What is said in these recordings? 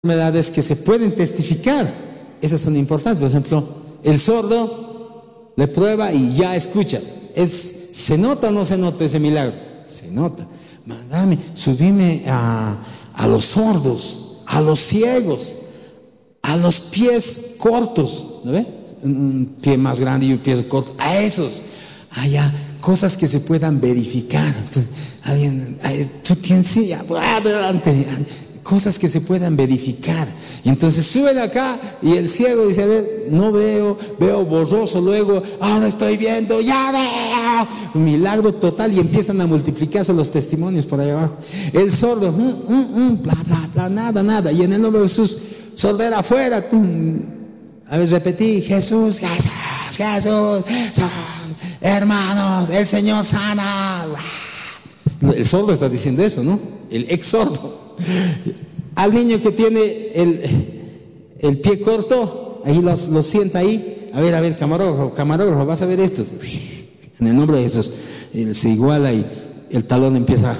enfermedades que se pueden testificar. Esas son importantes. Por ejemplo, el sordo le prueba y ya escucha. ¿Se nota o no se nota ese milagro? Se nota. Mándame, subime a los sordos, a los ciegos, a los pies cortos, ¿no ve? Un pie más grande y un pie corto, a esos. Allá, cosas que se puedan verificar. Entonces, tú tienes, sí, adelante. Cosas que se puedan verificar. Y entonces suben acá y el ciego dice, a ver, no veo borroso, luego, ahora estoy viendo, ya veo. Un milagro total, y empiezan a multiplicarse los testimonios por ahí abajo. El sordo, bla, bla, bla, nada. Y en el nombre de Jesús, sordera afuera. A ver, repetí, Jesús, hermanos, el Señor sana. El sordo está diciendo eso, ¿no? El ex sordo. Al niño que tiene el pie corto, ahí los sienta ahí. A ver, camarógrafo, vas a ver esto. En el nombre de Jesús, se iguala y el talón empieza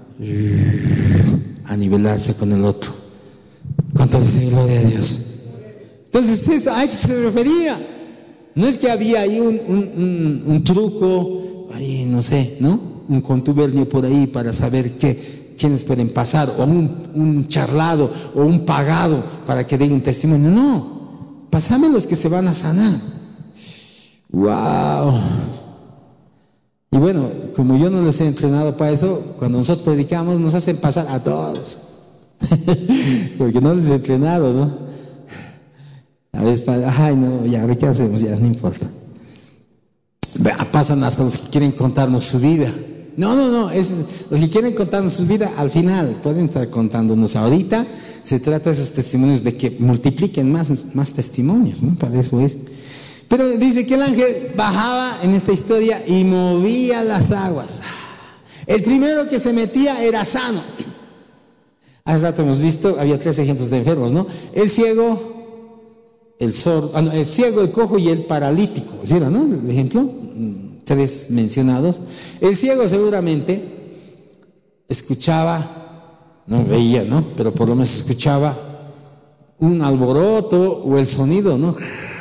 a nivelarse con el otro. ¿Cuántos dicen gloria a Dios? Entonces a eso se refería. No es que había ahí un truco, ahí no sé, ¿no? Un contubernio por ahí para saber quiénes pueden pasar, o un charlado o un pagado para que dé un testimonio. No, pásame los que se van a sanar. ¡Wow! Y bueno, como yo no les he entrenado para eso, cuando nosotros predicamos nos hacen pasar a todos porque no les he entrenado, ¿no? A veces, no, ya, ¿qué hacemos? Ya, no importa. Pasan hasta los que quieren contarnos su vida. No, los que quieren contarnos su vida al final pueden estar contándonos. Ahorita se trata de esos testimonios, de que multipliquen más testimonios, ¿no? Para eso es. Pero dice que el ángel bajaba en esta historia y movía las aguas. El primero que se metía era sano. Hace rato hemos visto, había 3 ejemplos de enfermos, ¿no? El ciego, el sordo, el ciego, el cojo y el paralítico. ¿Sí era, no? El ejemplo. 3 mencionados. El ciego seguramente escuchaba, no veía, ¿no? Pero por lo menos escuchaba un alboroto o el sonido, ¿no?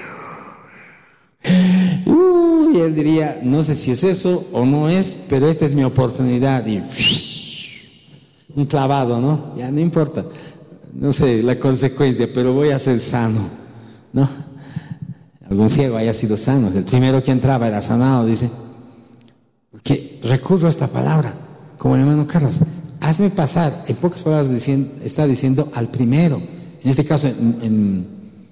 Y él diría, no sé si es eso o no es, pero esta es mi oportunidad. Y un clavado, ¿no? Ya no importa, no sé la consecuencia, pero voy a ser sano, ¿no? Algún ciego haya sido sano. El primero que entraba era sanado, dice. Que recurro a esta palabra, como el hermano Carlos, hazme pasar, en pocas palabras está diciendo al primero, en este caso en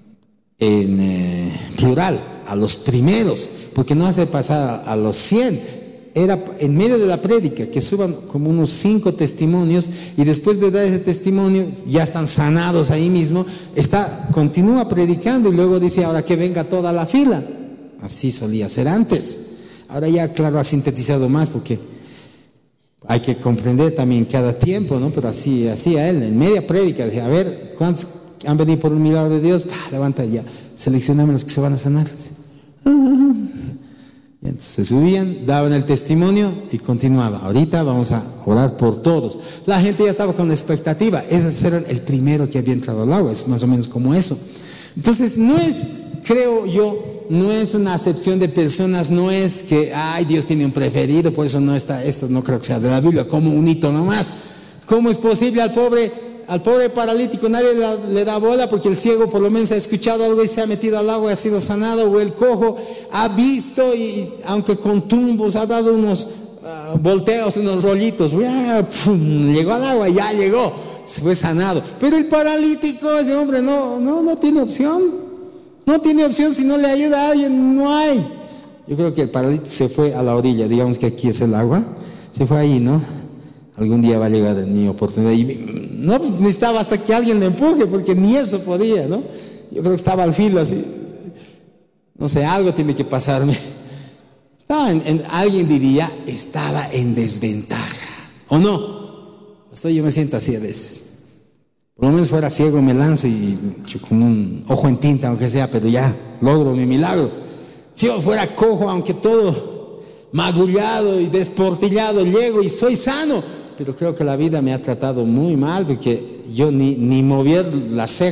plural, a los primeros, porque no hace pasar a los 100. Era en medio de la prédica, que suban como unos 5 testimonios, y después de dar ese testimonio ya están sanados ahí mismo, continúa predicando y luego dice, ahora que venga toda la fila. Así solía ser antes. Ahora ya, claro, ha sintetizado más, porque hay que comprender también cada tiempo, ¿no? Pero así hacía él, en media prédica, decía, a ver, ¿cuántos han venido por un milagro de Dios? Levanta ya, seleccioname los que se van a sanar. Y entonces subían, daban el testimonio y continuaba. Ahorita vamos a orar por todos. La gente ya estaba con la expectativa. Ese era el primero que había entrado al agua. Es más o menos como eso. Entonces no es, creo yo, no es una acepción de personas, no es que, Dios tiene un preferido, por eso no está, esto no creo que sea de la Biblia, como un hito nomás. ¿Cómo es posible al pobre paralítico nadie le da bola? Porque el ciego por lo menos ha escuchado algo y se ha metido al agua y ha sido sanado, o el cojo ha visto y aunque con tumbos ha dado unos volteos, unos rollitos, llegó al agua, ya llegó, se fue sanado. Pero el paralítico, ese hombre no tiene opción. No tiene opción, si no le ayuda a alguien, no hay. Yo creo que el paralítico se fue a la orilla, digamos que aquí es el agua, se fue ahí, ¿no? Algún día va a llegar mi oportunidad. Y no necesitaba hasta que alguien le empuje, porque ni eso podía, ¿no? Yo creo que estaba al filo así. No sé, algo tiene que pasarme. Alguien diría, estaba en desventaja. ¿O no? Yo me siento así a veces. Por lo menos fuera ciego, me lanzo y con un ojo en tinta, aunque sea, pero ya logro mi milagro. Si yo fuera cojo, aunque todo magullado y desportillado, llego y soy sano. Pero creo que la vida me ha tratado muy mal, porque yo ni movía la ceja.